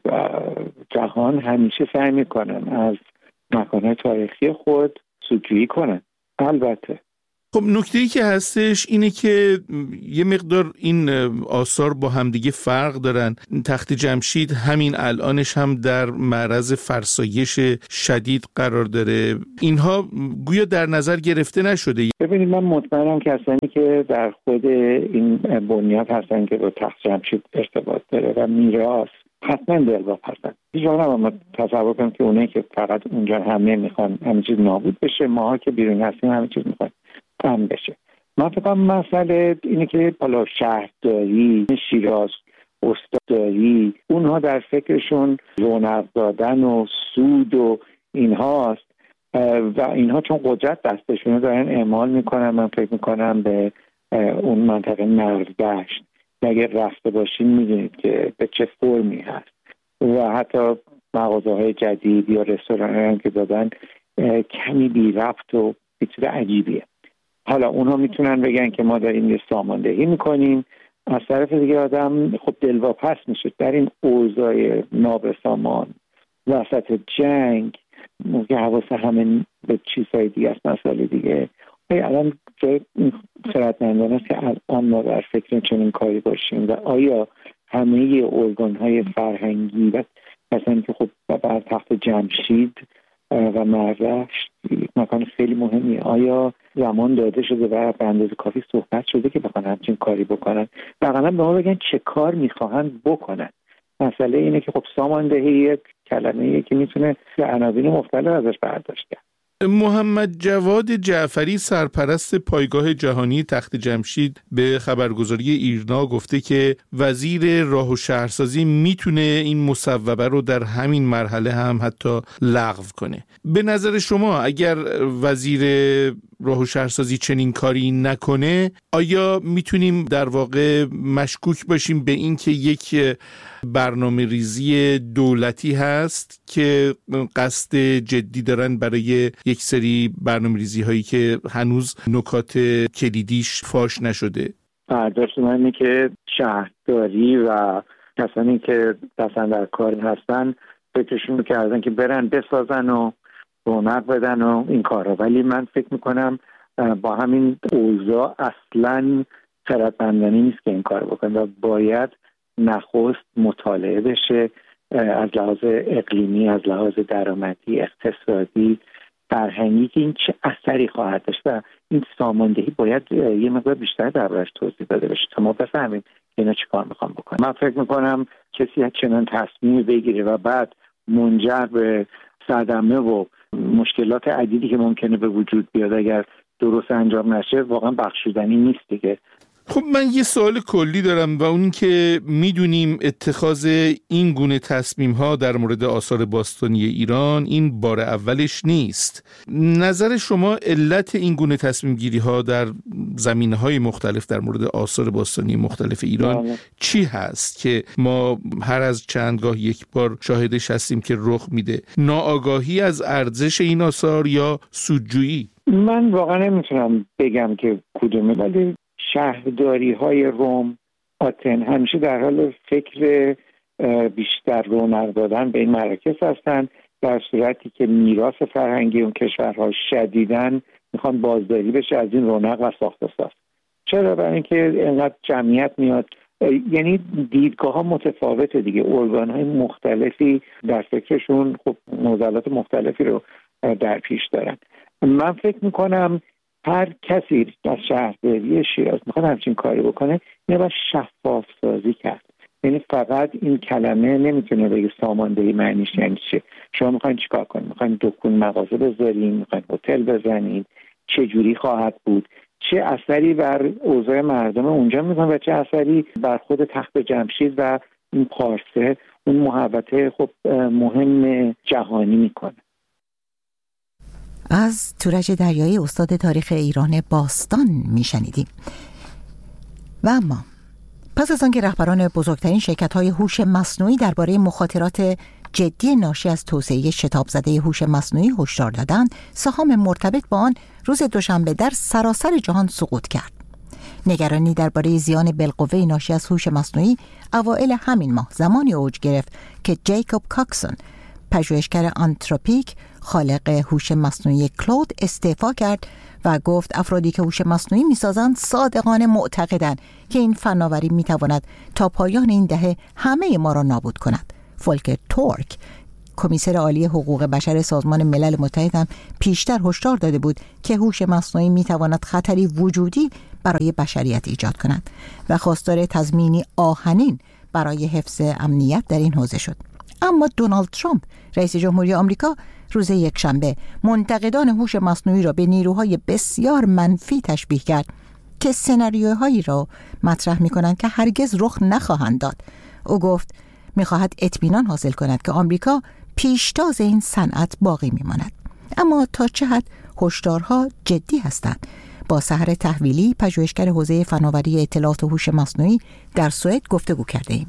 جهان همیشه سعی میکنن از مکانهای تاریخی خود سودجویی کنن. البته خب نکته‌ای که هستش اینه که یه مقدار این آثار با همدیگه فرق دارن. تخت جمشید همین الانش هم در معرض فرسایش شدید قرار داره. اینها گویا در نظر گرفته نشده. ببینید، من مطمئنم کسانی که در خود این بنیاد هستن که با تخت جمشید ارتباط داره و میراث، حتما دلواپس هستن. هیچ وقت نباید تصور کنم که اونایی که فقط اونجا همه میخوان همه چیز نابود بشه، ماها که بیرون هستیم همه چیز میخوان کم بشه. من فکر کنم مسئله اینه که بالا شهرداری، شیراز، استاداری، اونها در فکرشون رونق دادن و سود و اینهاست و اینها چون قدرت دستشونه دارن اعمال میکنن. من فکر میکنم به اون منطقه مرودشت اگر رفته باشین میدونید که به چه فرمی هست و حتی مغازه های جدید یا رستوران هم که دادن کمی بی ربط و یه چیز عجیبیه. حالا اونها میتونن بگن که ما داریم یه ساماندهی میکنیم، از طرف دیگه آدم خب دلواپس میشه در این اوضاع نابسامان وسط جنگ، موقع حواس همه به چیزهای دیگه است. مسئله دیگه الان جای خردمندانه است که الان ما در فکر چنین کاری باشیم و آیا همه ارگان‌های فرهنگی و مثلا که خب بر تخت جمشید و مرودشت مکان خیلی مهمیه، آیا زمان داده شده و به اندازه کافی صحبت شده که بخوان همچین کاری بکنن؟ واقعا به ما بگن چه کار میخواهن بکنن. مسئله اینه که خب ساماندهی یک کلمه‌ایه که میتونه به عناوین مختلف ازش برداشت کرد. محمد جواد جعفری، سرپرست پایگاه جهانی تخت جمشید، به خبرگزاری ایرنا گفته که وزیر راه و شهرسازی میتونه این مصوبه رو در همین مرحله هم حتی لغو کنه. به نظر شما اگر وزیر راه و شهرسازی چنین کاری نکنه، آیا میتونیم در واقع مشکوک باشیم به این که یک برنامه ریزی دولتی هست که قصد جدی دارن برای یک سری برنامه ریزی هایی که هنوز نکات کلیدیش فاش نشده؟ برداشت من اینه که شهرداری و کسانی که دستن در کار هستن فکرشون رو کردن که برن بسازن و رونق بدن و این کارا، ولی من فکر میکنم با همین اوضاع اصلاً خردمندانه نیست که این کار بکنن و باید نخست مطالعه بشه از لحاظ اقلیمی، از لحاظ درآمدی، اقتصادی، فرهنگی که این چه اثری خواهد داشت و این ساماندهی باید یه مقدار بیشتر دربارش توضیح داده بشه تا ما بفهمیم که اینا چی کار میخوان بکنن. من فکر میکنم کسی چنان تصمیم بگیره و بعد منجر به صدمه و مشکلات عدیدی که ممکنه به وجود بیاد اگر درست انجام نشه، واقعا بخشودنی نیست دیگه. خب من یه سوال کلی دارم و اون که میدونیم اتخاذ این گونه تصمیم ها در مورد آثار باستانی ایران این بار اولش نیست. نظر شما علت این گونه تصمیم گیری ها در زمینه های مختلف در مورد آثار باستانی مختلف ایران آه. چی هست که ما هر از چندگاه یک بار شاهدش هستیم که رخ میده؟ ناآگاهی از ارزش این آثار یا سودجویی؟ من واقعا نمیتونم بگم که کدومه، ولی شهرداری های روم، آتن همیشه در حال فکر بیشتر رونق دادن به این مراکز هستن، در صورتی که میراث فرهنگی اون کشورها شدیداً میخوان بازداری بشه از این رونق و ساخت و ساز. چرا؟ برای اینکه اینقدر جمعیت میاد، یعنی دیدگاه ها متفاوته دیگه، ارگان های مختلفی در فکرشون خب معضلات مختلفی رو در پیش دارن. من فکر میکنم هر کسی از شهرداری شیراز میخواد همچین کاری بکنه، باید شفاف سازی کرد. یعنی فقط این کلمه نمیتونه بگه ساماندهی معنیش یعنی چه. شما میخواین چیکار کنید؟ میخواین دکون مغازه بذارین، میخواین هتل بزنین، چه جوری خواهد بود، چه اثری بر اوضاع مردم اونجا میکنه و چه اثری بر خود تخت جمشید و این پارسه، اون محوطه خب مهم جهانی میکنه. از تورج دریایی استاد تاریخ ایران باستان میشنیدیم. و اما پس از آنکه رهبران بزرگترین شرکت‌های هوش مصنوعی درباره مخاطرات جدی ناشی از توسعه شتاب زده هوش مصنوعی هشدار دادند، سهام مرتبط با آن روز دوشنبه در سراسر جهان سقوط کرد. نگرانی درباره زیان بالقوه ناشی از هوش مصنوعی اوایل همین ماه زمانی اوج گرفت که جیکوب کاکسون، پژوهشگر آنتروپیک خالق هوش مصنوعی کلود، استعفا کرد و گفت افرادی که هوش مصنوعی می‌سازند صادقانه معتقدند که این فناوری می‌تواند تا پایان این دهه همه ما را نابود کند. فولکر تورک، کمیسر عالی حقوق بشر سازمان ملل متحد، هم پیشتر هشدار داده بود که هوش مصنوعی می‌تواند خطری وجودی برای بشریت ایجاد کند و خواستار تضمینی آهنین برای حفظ امنیت در این حوزه شد. اما دونالد ترامپ، رئیس جمهوری آمریکا، روز یکشنبه منتقدان هوش مصنوعی را به نیروهای بسیار منفی تشبیه کرد که سناریوهایی را مطرح می‌کنند که هرگز رخ نخواهند داد. او گفت می‌خواهد اطمینان حاصل کند که آمریکا پیشتاز این صنعت باقی می‌ماند. اما تا چه حد هشدارها جدی هستند؟ با سحر تحویلی، پژوهشگر حوزه فناوری اطلاعات و هوش مصنوعی در سوئد گفتگو کرده‌ایم.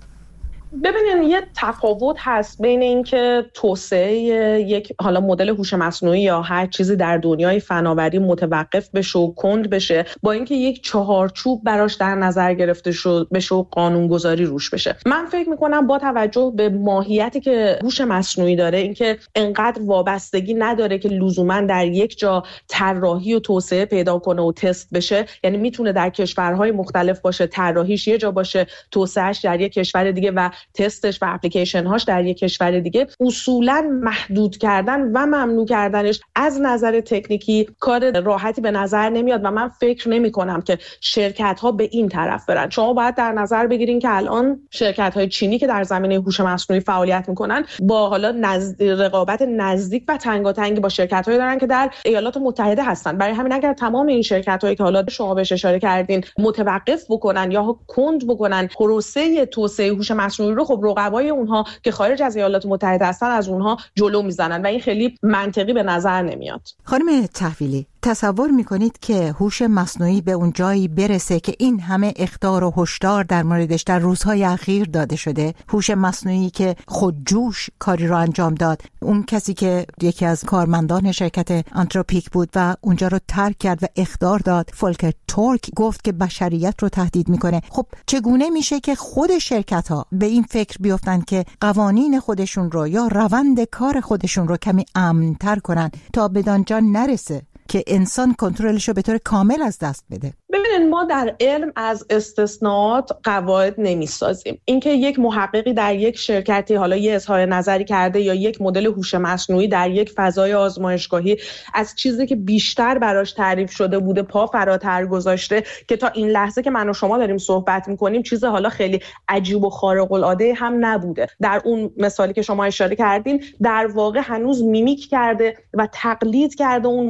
ببینین یه تفاوت هست بین اینکه توسعه یک حالا مدل هوش مصنوعی یا هر چیزی در دنیای فناوری متوقف بشه و کند بشه، با اینکه یک چهارچوب براش در نظر گرفته شد بشه و قانونگذاری روش بشه. من فکر میکنم با توجه به ماهیتی که هوش مصنوعی داره، اینکه انقدر وابستگی نداره که لزوما در یک جا طراحی و توسعه پیدا کنه و تست بشه، یعنی میتونه در کشورهای مختلف باشه، طراحیش یه جا باشه، توسعهش در یک کشور دیگه و تستش و اپلیکیشن هاش در یک کشور دیگه. اصولاً محدود کردن و ممنوع کردنش از نظر تکنیکی کار راحتی به نظر نمیاد و من فکر نمی کنم که شرکت ها به این طرف برن. شما باید در نظر بگیرین که الان شرکت های چینی که در زمینه هوش مصنوعی فعالیت میکنن با حالا نزد... رقابت نزدیک و تنگاتنگ با شرکت هایی دارن که در ایالات متحده هستن. برای همین اگر تمام این شرکت هایی که حالا شما بهش اشاره کردین متوقف بکنن یا کند بکنن پروسه توسعه هوش مصنوعی رو، خب رقبای اونها که خارج از ایالات متحده هستن از اونها جلو میزنن و این خیلی منطقی به نظر نمیاد. خانم تحویلی، تصور میکنید که هوش مصنوعی به اون جایی برسه که این همه اخطار و هشدار در موردش در روزهای اخیر داده شده؟ هوش مصنوعی که خودجوش کاری رو انجام داد، اون کسی که یکی از کارمندان شرکت آنتروپیک بود و اونجا رو ترک کرد و اخطار داد، فولکر تورک، گفت که بشریت رو تهدید میکنه. خب چگونه میشه که خود شرکت ها به این فکر بیفتن که قوانین خودشون رو یا روند کار خودشون رو کمی امن‌تر کنن تا بدانجا نرسه که انسان کنترلش رو به طور کامل از دست بده؟ ببینید، ما در علم از استثناءات قواعد نمی‌سازیم. اینکه یک محققی در یک شرکتی حالا یه اظهار نظری کرده یا یک مدل هوش مصنوعی در یک فضای آزمایشگاهی از چیزی که بیشتر براش تعریف شده بوده پا فراتر گذاشته که تا این لحظه که من و شما داریم صحبت می‌کنیم چیز حالا خیلی عجیب و خارق العاده هم نبوده. در اون مثالی که شما اشاره کردین در واقع هنوز میمیک کرده و تقلید کرده اون مدل هوش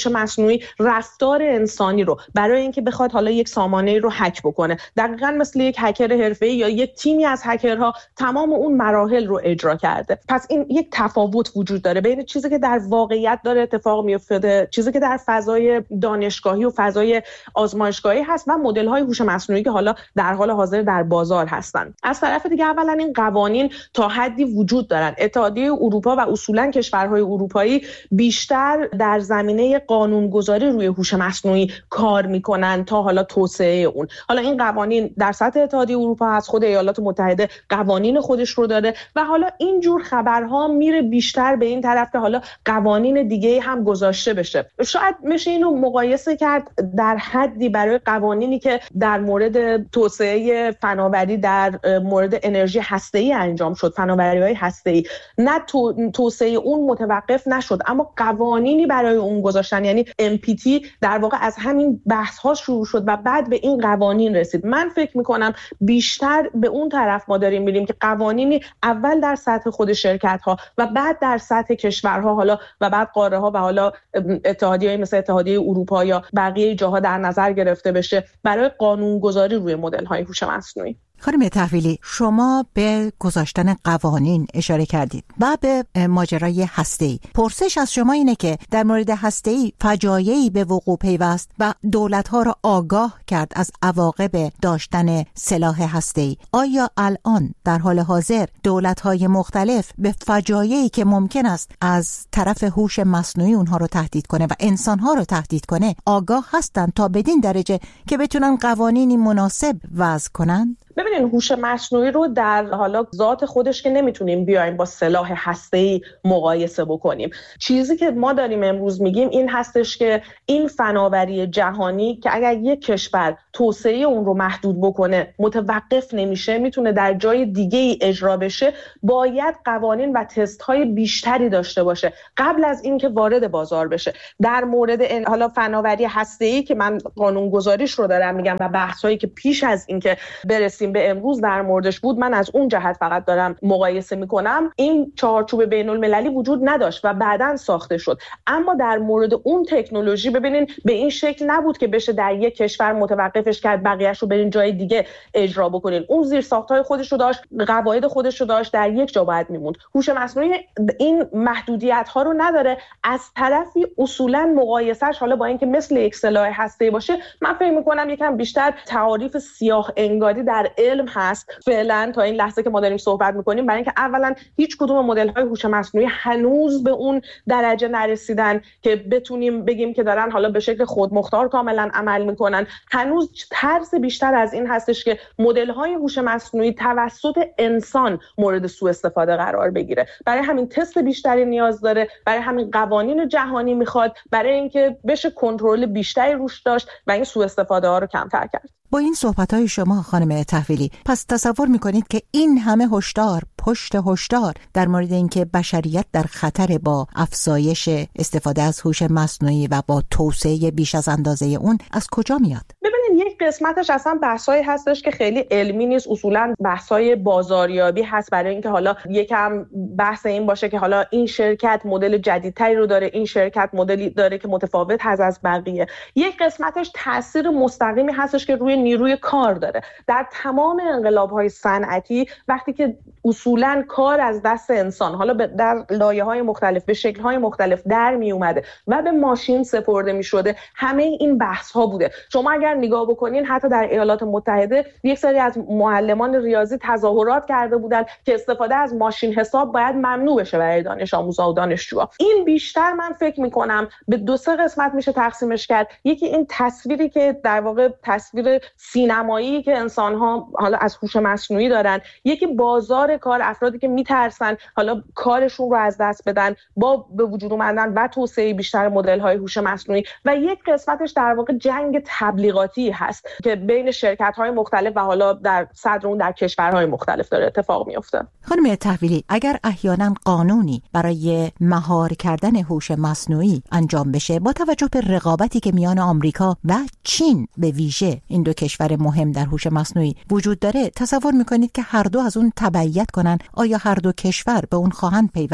مصنوعی رفتار انسانی رو برای اینکه بخواد حالا یک سامانه رو هک بکنه، دقیقاً مثل یک هکر حرفه‌ای یا یک تیمی از هکرها تمام اون مراحل رو اجرا کرده. پس این یک تفاوت وجود داره بین چیزی که در واقعیت داره اتفاق میفته، چیزی که در فضای دانشگاهی و فضای آزمایشگاهی هست و مدل‌های هوش مصنوعی که حالا در حال حاضر در بازار هستن. از طرف دیگه اولا این قوانین تا حدی وجود دارن. اتحادیه اروپا و اصولاً کشورهای اروپایی بیشتر در زمینه قانونگذاری روی هوش مصنوعی کار میکنن تا حالا توسعه اون. حالا این قوانین در سطح اتحادیه اروپا هست، خود ایالات متحده قوانین خودش رو داره و حالا این جور خبرها میره بیشتر به این طرف که حالا قوانین دیگه هم گذاشته بشه. شاید میشه اینو مقایسه کرد در حدی برای قوانینی که در مورد توسعه فناوری در مورد انرژی هسته‌ای انجام شد، فناوری‌های هسته‌ای، نه تو، توسعه اون متوقف نشد اما قوانینی برای اون گذاشتن، یعنی ام پی تی در واقع از همین بحث‌ها شروع شد و بعد به این قوانین رسید. من فکر می‌کنم بیشتر به اون طرف ما داریم میریم که قوانینی اول در سطح خود شرکت‌ها و بعد در سطح کشورها حالا و بعد قاره‌ها و حالا اتحادیه‌های مثل اتحادیه اروپا یا بقیه جاها در نظر گرفته بشه برای قانونگذاری روی مدل‌های هوش مصنوعی. خانم تحویلی، شما به گذاشتن قوانین اشاره کردید و به ماجرای هسته‌ای. پرسش از شما اینه که در مورد هسته‌ای فجایعی به وقوع پیوست و دولت‌ها را آگاه کرد از عواقب داشتن سلاح هسته‌ای. آیا الان در حال حاضر دولت‌های مختلف به فجایعی که ممکن است از طرف هوش مصنوعی اونها رو تهدید کنه و انسان‌ها رو تهدید کنه آگاه هستند تا بدین درجه که بتونن قوانینی مناسب وضع کنند؟ ببینین هوش مصنوعی رو در حالا ذات خودش که نمیتونیم بیایم با سلاح هسته‌ای مقایسه بکنیم. چیزی که ما داریم امروز میگیم این هستش که این فناوری جهانی که اگر یک کشور توسعه اون رو محدود بکنه متوقف نمیشه، میتونه در جای دیگه ای اجرا بشه، باید قوانین و تست‌های بیشتری داشته باشه قبل از اینکه وارد بازار بشه. در مورد حالا فناوری هسته‌ای که من قانونگذاریش رو دارم میگم و بحث‌هایی که پیش از اینکه برسیم به امروز در موردش بود، من از اون جهت فقط دارم مقایسه میکنم. این چارچوب بین المللی وجود نداشت و بعداً ساخته شد، اما در مورد اون تکنولوژی ببینین به این شکل نبود که بشه در یک کشور متوقفش کرد بقیه‌اش رو برین جای دیگه اجرا بکنین. اون زیرساخت‌های خودش رو داشت، قواعد خودش رو داشت، در یک جا باید میموند. هوش مصنوعی این محدودیت‌ها رو نداره. از طرفی اصولاً مقایسهش حالا با اینکه مثل یک سلاح هسته‌ای باشه، من فکر می‌کنم یکم بیشتر تعاریف سیاه انگاری در علم هست فعلا تا این لحظه که ما داریم صحبت میکنیم، برای اینکه اولا هیچ کدوم مدل های هوش مصنوعی هنوز به اون درجه نرسیدن که بتونیم بگیم که دارن حالا به شکل خودمختار کاملا عمل میکنن. هنوز ترس بیشتر از این هستش که مدل های هوش مصنوعی توسط انسان مورد سوء استفاده قرار بگیره. برای همین تست بیشتری نیاز داره، برای همین قوانین جهانی میخواد، برای اینکه بشه کنترل بیشتری روش داشت و این سوء استفاده ها رو کمتر کرد. با این صحبت‌های شما خانم تحویلی، پس تصور می‌کنید که این همه هشدار پشت هشدار در مورد اینکه بشریت در خطر با افزایش استفاده از هوش مصنوعی و با توسعه بیش از اندازه اون از کجا میاد؟ ببینید یک قسمتش اصلا بحثایی هستش که خیلی علمی نیست، اصولا بحثای بازاریابی هست، برای اینکه حالا یکم بحث این باشه که حالا این شرکت مدل جدیدتری رو داره، این شرکت مدلی داره که متفاوت هست از بقیه. یک قسمتش تاثیر مستقیمی هستش که روی نیروی کار داره. در تمام انقلاب‌های صنعتی وقتی که اصولاً کار از دست انسان حالا در لایه‌های مختلف به شکل‌های مختلف در می اومده و به ماشین سپرده می‌شده، همه این بحث‌ها بوده. شما اگر نگاه بکنین حتی در ایالات متحده یک سری از معلمان ریاضی تظاهرات کرده بودند که استفاده از ماشین حساب باید ممنوع بشه برای دانش آموزا و دانشجوها. این بیشتر من فکر می‌کنم به دو سه قسمت میشه تقسیمش کرد. یکی این تصویری که در واقع تصویر سینمایی که انسان‌ها حالا از هوش مصنوعی دارن، یکی بازار کار، افرادی که میترسن حالا کارشون رو از دست بدن با به وجود اومدن و توسعه بیشتر مدل‌های هوش مصنوعی، و یک قسمتش در واقع جنگ تبلیغاتی هست که بین شرکت‌های مختلف و حالا در صدر اون در کشورهای مختلف داره اتفاق میفته. خانم تحویلی، اگر احیانا قانونی برای مهار کردن هوش مصنوعی انجام بشه با توجه به رقابتی که میان آمریکا و چین به ویژه این دو کشور مهم در هوش مصنوعی وجود داره، تصور میکنید که هر دو از اون تبعیت کنن؟ آیا هر دو کشور به اون خواهند پیوست؟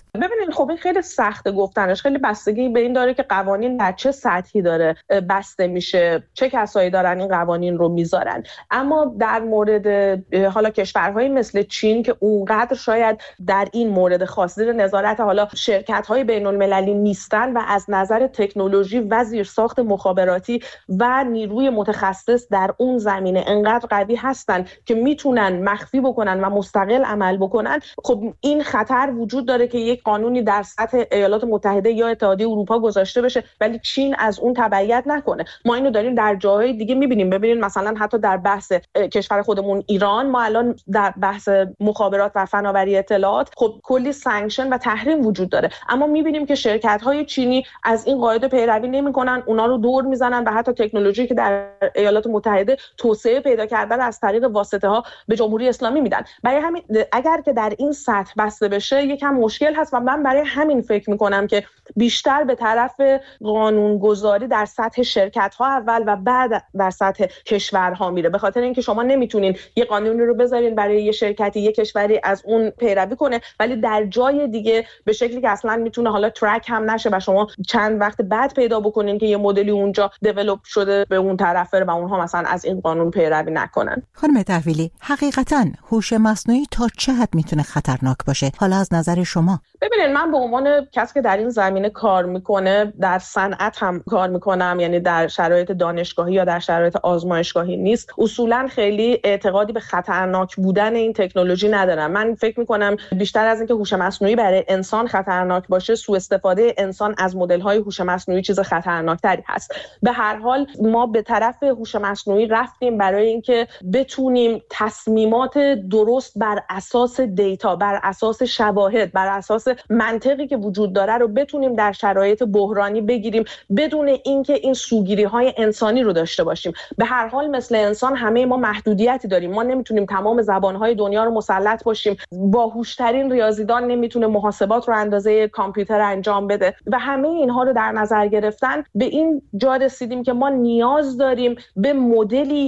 ببینید خب این خیلی سخته گفتنش، خیلی بستگی به این داره که قوانین در چه سطحی داره بسته میشه، چه کسایی دارن این قوانین رو میذارن. اما در مورد حالا کشورهای مثل چین که اونقدر شاید در این مورد خاص زیر نظارت حالا شرکت‌های بین‌المللی نیستن و از نظر تکنولوژی و زیرساخت مخابراتی و نیروی متخصص در اون زمینه انقدر قوی هستن که میتونن مخفی بکنن و مستقل عمل بکنن، خب این خطر وجود داره که یک قانونی در سطح ایالات متحده یا اتحادیه اروپا گذاشته بشه ولی چین از اون تبعیت نکنه. ما اینو داریم در جاهای دیگه میبینیم. ببینید مثلا حتی در بحث کشور خودمون ایران، ما الان در بحث مخابرات و فناوری اطلاعات خب کلی سانکشن و تحریم وجود داره، اما میبینیم که شرکت‌های چینی از این قاعده پیروی نمی‌کنن، اونا رو دور میزنن و حتی تکنولوژی که در ایالات متحده توسعه پیدا کرده رو از طریق واسطه‌ها به جمهوری اسلامی میدن. برای همین اگر که در این سطح بسته بشه یکم مشکل هست و من برای همین فکر می‌کنم که بیشتر به طرف قانونگذاری در سطح شرکت‌ها اول و بعد در سطح کشورها میره، به خاطر اینکه شما نمیتونین یه قانونی رو بذارین برای یه شرکتی یه کشوری از اون پیروی کنه ولی در جای دیگه به شکلی که اصلا میتونه حالا ترک هم نشه و شما چند وقت بعد پیدا بکنین که یه مدلی اونجا دیولپ شده به اون طرف و اونها مثلا از این قانون پیروی نکنن. خانم تحویلی، حقیقتاً هوش مصنوعی تا چه حد میتونه خطرناک باشه حالا از نظر شما؟ ببینید من به عنوان کسی که در این زمینه کار میکنه، در صنعت هم کار میکنم، یعنی در شرایط دانشگاهی یا در شرایط آزمایشگاهی نیست، اصولا خیلی اعتقادی به خطرناک بودن این تکنولوژی ندارم. من فکر میکنم بیشتر از اینکه هوش مصنوعی برای انسان خطرناک باشه، سوء استفاده انسان از مدل‌های هوش مصنوعی چیز خطرناکتری هست. به هر حال ما به طرف هوش مصنوعی رفتیم برای اینکه بتونیم تصمیمات درست بر اساس دیتا، بر اساس شواهد، بر اساس منطقی که وجود داره رو بتونیم در شرایط بحرانی بگیریم بدون اینکه این سوگیری‌های انسانی رو داشته باشیم. به هر حال مثل انسان همه ما محدودیتی داریم. ما نمیتونیم تمام زبان‌های دنیا رو مسلط باشیم. باهوش‌ترین ریاضیدان نمیتونه محاسبات رو اندازه کامپیوتر انجام بده و همه اینها رو در نظر گرفتن به این جا رسیدیم که ما نیاز داریم به مدلی